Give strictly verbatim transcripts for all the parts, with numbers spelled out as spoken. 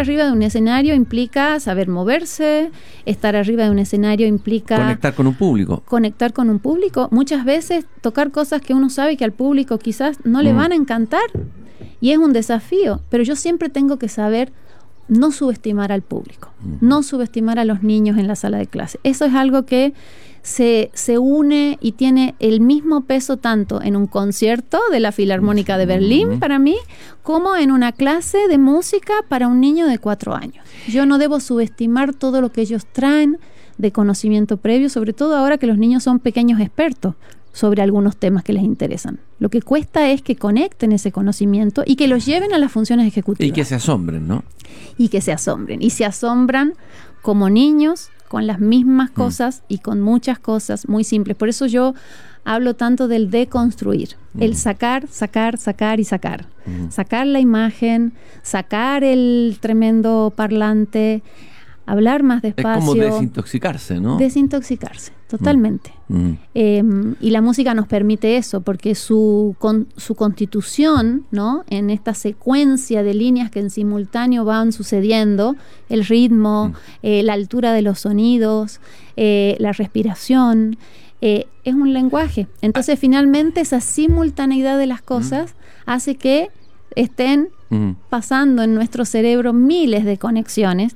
arriba de un escenario implica saber moverse, estar arriba de un escenario implica... Conectar con un público. Conectar con un público. Muchas veces tocar cosas que uno sabe que al público quizás no le mm. van a encantar y es un desafío, pero yo siempre tengo que saber no subestimar al público, mm. no subestimar a los niños en la sala de clase. Eso es algo que Se, se une y tiene el mismo peso tanto en un concierto de la Filarmónica de Berlín para mí, como en una clase de música para un niño de cuatro años. Yo no debo subestimar todo lo que ellos traen de conocimiento previo, sobre todo ahora que los niños son pequeños expertos sobre algunos temas que les interesan. Lo que cuesta es que conecten ese conocimiento y que los lleven a las funciones ejecutivas. Y que se asombren, ¿no? Y que se asombren. Y se asombran como niños, con las mismas cosas mm. y con muchas cosas muy simples. Por eso yo hablo tanto del deconstruir, mm. el sacar, sacar, sacar y sacar. Mm. Sacar la imagen, sacar el tremendo parlante, hablar más despacio. Es como desintoxicarse, ¿no? Desintoxicarse, totalmente. Mm. Eh, y la música nos permite eso, porque su, con, su constitución, ¿no? En esta secuencia de líneas que en simultáneo van sucediendo, el ritmo, mm. eh, la altura de los sonidos, eh, la respiración, eh, es un lenguaje. Entonces, ah. finalmente, esa simultaneidad de las cosas mm. hace que estén mm. pasando en nuestro cerebro miles de conexiones.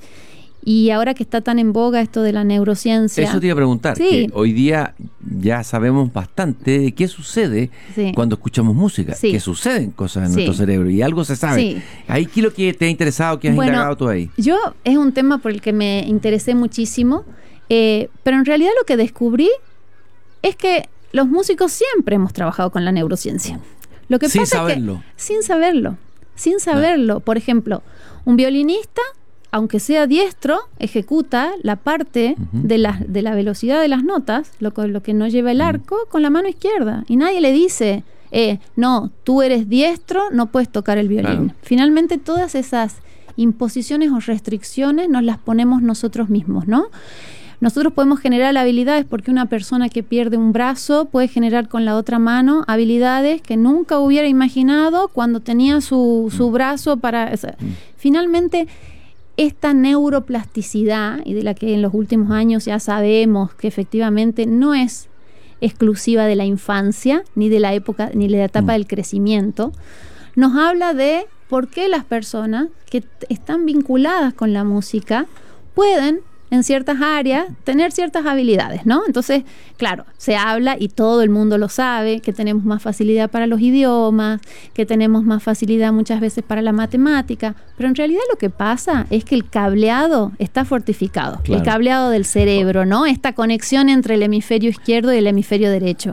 Y ahora que está tan en boga esto de la neurociencia... Eso te iba a preguntar, sí. que hoy día ya sabemos bastante de qué sucede sí. cuando escuchamos música, sí. que suceden cosas en sí. nuestro cerebro y algo se sabe. Sí. Ahí, ¿qué es lo que te ha interesado, qué has bueno, indagado tú ahí? Yo, es un tema por el que me interesé muchísimo, eh, pero en realidad lo que descubrí es que los músicos siempre hemos trabajado con la neurociencia. Lo que sin pasa saberlo. Es que, sin saberlo. Sin saberlo. Ah. Por ejemplo, un violinista... aunque sea diestro, ejecuta la parte uh-huh. de, la, de la velocidad de las notas, lo, lo que no lleva el arco, uh-huh. con la mano izquierda. Y nadie le dice, eh, no, tú eres diestro, no puedes tocar el violín. Claro. Finalmente, todas esas imposiciones o restricciones nos las ponemos nosotros mismos, ¿no? Nosotros podemos generar habilidades porque una persona que pierde un brazo puede generar con la otra mano habilidades que nunca hubiera imaginado cuando tenía su, su uh-huh. brazo para... O sea, uh-huh. Finalmente... esta neuroplasticidad, y de la que en los últimos años ya sabemos que efectivamente no es exclusiva de la infancia, ni de la época, ni de la etapa mm. del crecimiento, nos habla de por qué las personas que t- están vinculadas con la música pueden, en ciertas áreas, tener ciertas habilidades, ¿no? Entonces, claro, se habla y todo el mundo lo sabe, que tenemos más facilidad para los idiomas, que tenemos más facilidad muchas veces para la matemática, pero en realidad lo que pasa es que el cableado está fortificado, claro. el cableado del cerebro, ¿no? Esta conexión entre el hemisferio izquierdo y el hemisferio derecho.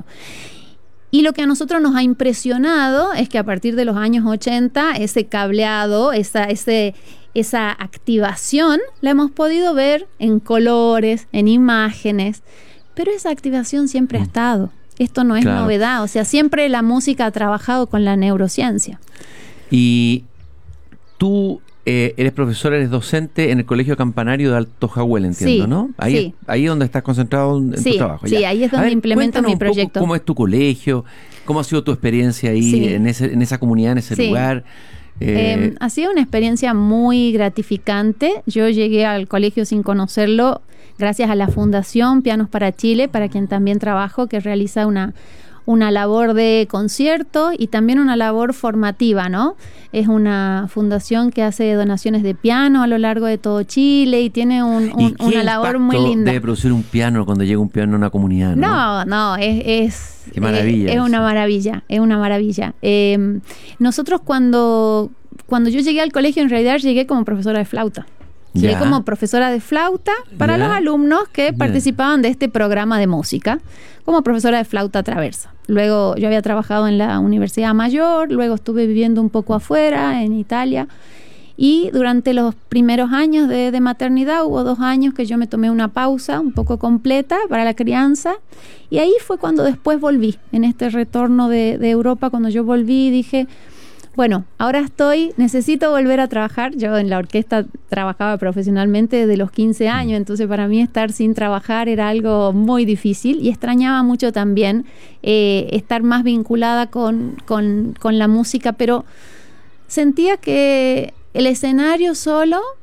Y lo que a nosotros nos ha impresionado es que a partir de los años ochenta, ese cableado, esa, ese... esa activación la hemos podido ver en colores, en imágenes, pero esa activación siempre mm. ha estado. Esto no es claro. novedad, o sea, siempre la música ha trabajado con la neurociencia. Y tú eh, eres profesor, eres docente en el Colegio Campanario de Alto Jahuel, entiendo, sí, ¿no? Ahí, sí. ahí es donde estás concentrado en sí, tu trabajo. Sí, ya. ahí es donde ver, implemento mi proyecto. ¿Cómo es tu colegio? ¿Cómo ha sido tu experiencia ahí sí. en, ese, en esa comunidad, en ese sí. lugar? Eh, eh, ha sido una experiencia muy gratificante. Yo llegué al colegio sin conocerlo gracias a la Fundación Pianos para Chile, para quien también trabajo, que realiza una, una labor de concierto y también una labor formativa, ¿no? Es una fundación que hace donaciones de piano a lo largo de todo Chile y tiene un, un, ¿Y una labor muy linda. Debe producir un piano cuando llega un piano a una comunidad, ¿no? No, no, es... es Qué maravilla. Eh, es una maravilla, es una maravilla. Eh, nosotros cuando, cuando yo llegué al colegio, en realidad llegué como profesora de flauta. Llegué ya. como profesora de flauta para ya. los alumnos que ya. participaban de este programa de música, como profesora de flauta traversa. Luego yo había trabajado en la Universidad Mayor, luego estuve viviendo un poco afuera, en Italia. Y durante los primeros años de, de maternidad hubo dos años que yo me tomé una pausa un poco completa para la crianza y ahí fue cuando después volví, en este retorno de, de Europa, cuando yo volví dije, bueno, ahora estoy, necesito volver a trabajar. Yo en la orquesta trabajaba profesionalmente desde los quince años, entonces para mí estar sin trabajar era algo muy difícil y extrañaba mucho también eh, estar más vinculada con, con, con la música, pero sentía que el escenario solo